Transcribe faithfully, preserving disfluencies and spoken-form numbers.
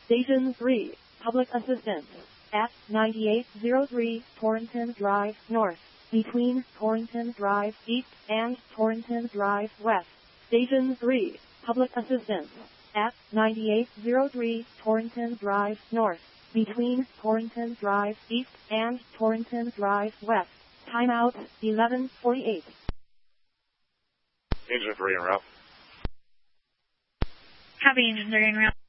Station three, Public Assistance. At ninety-eight oh three Torrington Drive North, between Torrington Drive East and Torrington Drive West. Station three, Public Assistance. At ninety-eight oh three Torrington Drive North, between Torrington Drive East and Torrington Drive West. Timeout, eleven forty-eight. Engine three en route. Copy, engine three en route.